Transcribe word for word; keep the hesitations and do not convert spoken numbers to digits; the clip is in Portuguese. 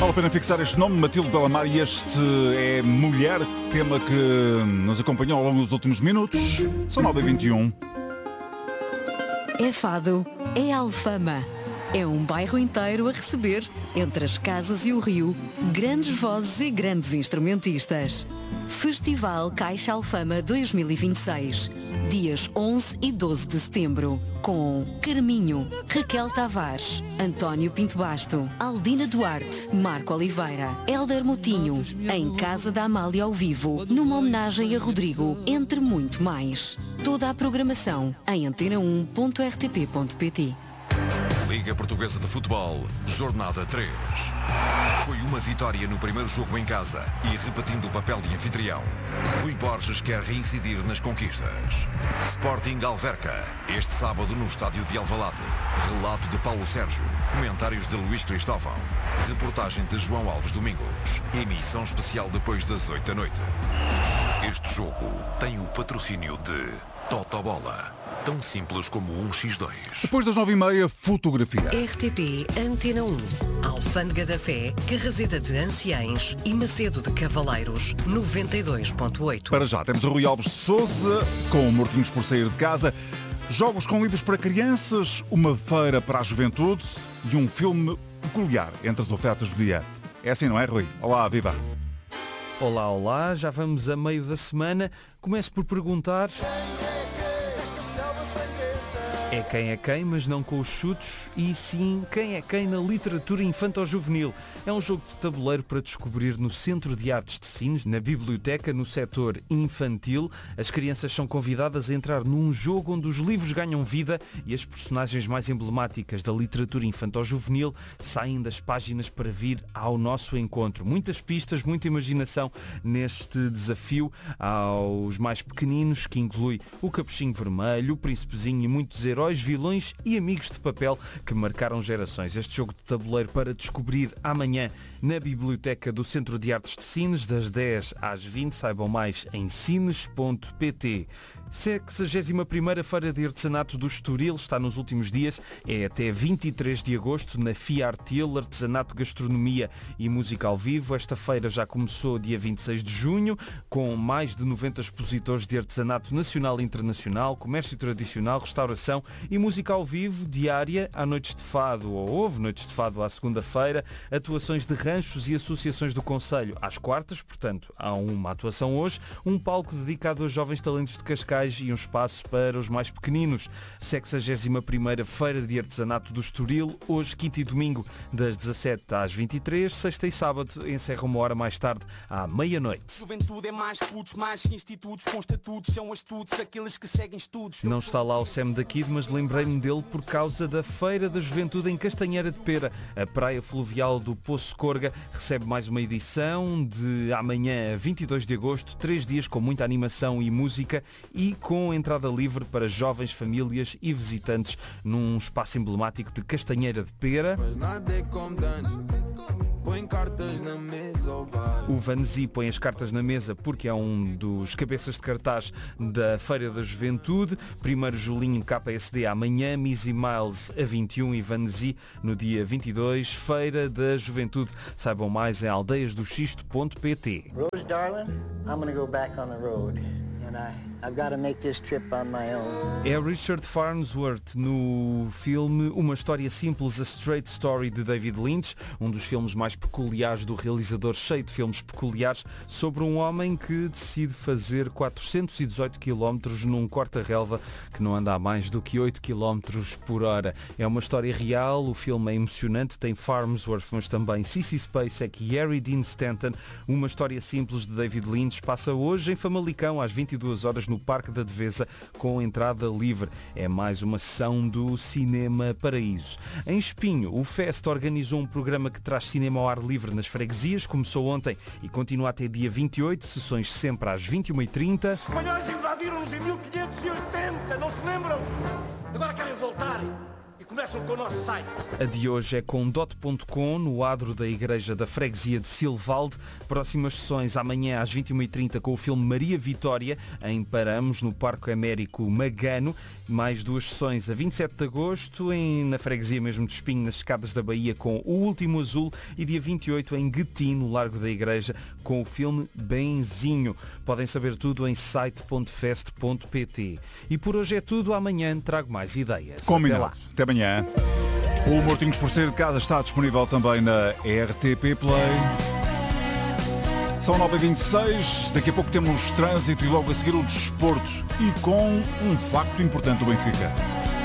Vale a pena fixar este nome, Matilde Belamar, e este é Mulher, tema que nos acompanhou ao longo dos últimos minutos. São nove e vinte e um. É Fado, é Alfama. É um bairro inteiro a receber, entre as casas e o rio, grandes vozes e grandes instrumentistas. Festival Caixa Alfama dois mil e vinte e seis, dias onze e doze de setembro, com Carminho, Raquel Tavares, António Pinto Basto, Aldina Duarte, Marco Oliveira, Hélder Moutinho, em Casa da Amália ao vivo, numa homenagem a Rodrigo, entre muito mais. Toda a programação em antena um ponto r t p ponto p t. Liga Portuguesa de Futebol, Jornada três. Foi uma vitória no primeiro jogo em casa e repetindo o papel de anfitrião, Rui Borges quer reincidir nas conquistas. Sporting Alverca, este sábado no estádio de Alvalade. Relato de Paulo Sérgio, comentários de Luís Cristóvão, reportagem de João Alves Domingos, emissão especial depois das oito da noite. Este jogo tem o patrocínio de Totobola. Tão simples como um por dois. Depois das nove e meia, fotografia. R T P Antena um. Alfândega da Fé, Carraseda de Anciães e Macedo de Cavaleiros, noventa e dois ponto oito. Para já, temos o Rui Alves de Sousa, com Mortinhos por sair de casa, jogos com livros para crianças, uma feira para a juventude e um filme peculiar entre as ofertas do dia. É assim, não é, Rui? Olá, viva! Olá, olá, já vamos a meio da semana. Começo por perguntar... É quem é quem, mas não com os chutos, e sim quem é quem na literatura infanto-juvenil. É um jogo de tabuleiro para descobrir no Centro de Artes de Sines, na biblioteca, no setor infantil. As crianças são convidadas a entrar num jogo onde os livros ganham vida e as personagens mais emblemáticas da literatura infanto-juvenil saem das páginas para vir ao nosso encontro. Muitas pistas, muita imaginação neste desafio aos mais pequeninos, que inclui o Capuchinho Vermelho, o Príncipezinho e muitos heróis, vilões e amigos de papel que marcaram gerações. Este jogo de tabuleiro para descobrir amanhã na Biblioteca do Centro de Artes de Sines, das dez às vinte. Saibam mais em sines ponto p t. sexagésima primeira Feira de Artesanato do Estoril está nos últimos dias, é até vinte e três de agosto na FIARTIL, Artesanato, Gastronomia e Música ao Vivo. Esta feira já começou dia vinte e seis de junho, com mais de noventa expositores de artesanato nacional e internacional, comércio tradicional, restauração e música ao vivo, diária, há noites de fado, ou houve noites de fado à segunda-feira, atuações de ranchos e associações do Conselho às quartas, portanto há uma atuação hoje, um palco dedicado aos jovens talentos de Cascais e um espaço para os mais pequeninos. sexagésima primeira Feira de Artesanato do Estoril, hoje, quinta e domingo, das dezassete às vinte e três, sexta e sábado encerra uma hora mais tarde, à meia-noite. Juventude é mais putos, mais institutos, com estatutos, são astutos, aqueles que seguem estudos. Não está lá o Sam da Kid, mas lembrei-me dele por causa da Feira da Juventude em Castanheira de Pera. A praia fluvial do Poço Corga recebe mais uma edição de amanhã, vinte e dois de agosto, três dias com muita animação e música e com entrada livre para jovens, famílias e visitantes num espaço emblemático de Castanheira de Pera. O Vanzi põe as cartas na mesa porque é um dos cabeças de cartaz da Feira da Juventude. Primeiro Julinho K S D amanhã, Missy Miles a vinte e um e Vanzi no dia vinte e dois. Feira da Juventude. Saibam mais em aldeias do xisto ponto p t. Rose, darling, I'm gonna go back on the road. And I, I've got to make this trip on my own. É Richard Farnsworth no filme Uma História Simples, A Straight Story de David Lynch, um dos filmes mais peculiares do realizador, cheio de filmes peculiares, sobre um homem que decide fazer quatrocentos e dezoito quilómetros num corta-relva que não anda a mais do que oito quilómetros por hora. É uma história real, o filme é emocionante, tem Farnsworth, mas também Sissy Spacek e Harry Dean Stanton. Uma História Simples de David Lynch passa hoje em Famalicão às vinte e duas horas no Parque da Devesa com entrada livre. É mais uma sessão do Cinema Paraíso. Em Espinho, o Fest organizou um programa que traz cinema ao ar livre nas freguesias. Começou ontem e continua até dia vinte e oito, sessões sempre às vinte e uma e trinta. Os espanhóis invadiram-nos em mil quinhentos e oitenta, não se lembram? Agora querem voltar. E começam com o nosso site. A de hoje é com dot ponto com, no adro da Igreja da Freguesia de Silvalde. Próximas sessões amanhã às vinte e uma e trinta com o filme Maria Vitória, em Paramos, no Parque Américo Magano. Mais duas sessões a vinte e sete de agosto, em, na Freguesia mesmo de Espinho, nas Escadas da Bahia, com O Último Azul. E dia vinte e oito em Guetim, no Largo da Igreja, com o filme Benzinho. Podem saber tudo em site ponto fest ponto pt. E por hoje é tudo. Amanhã trago mais ideias. Combinado. Até lá. Até amanhã. O Mortinhos por Sair de Casa está disponível também na R T P Play. São nove e vinte e seis, daqui a pouco temos trânsito e logo a seguir o desporto e com um facto importante do Benfica.